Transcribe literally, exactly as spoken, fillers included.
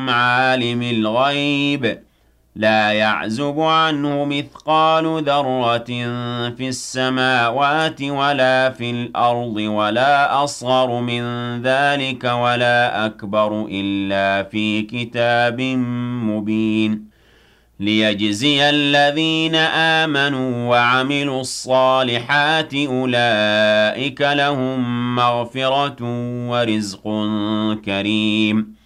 عالم الغيب لا يعزب عنه مثقال ذرة في السماوات ولا في الأرض ولا أصغر من ذلك ولا أكبر إلا في كتاب مبين ليجزي الذين آمنوا وعملوا الصالحات أولئك لهم مغفرة ورزق كريم